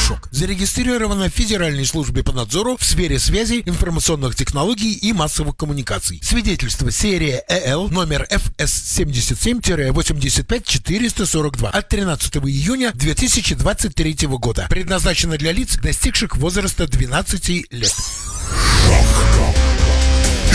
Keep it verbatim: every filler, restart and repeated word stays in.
Шок зарегистрирована в Федеральной службе по надзору в сфере связи, информационных технологий и массовых коммуникаций. Свидетельство серия ЭЛ номер эф эс семьдесят семь восемьдесят пять четыреста сорок два от тринадцатого июня две тысячи двадцать третьего года. Предназначено для лиц, достигших возраста двенадцати лет. Шок.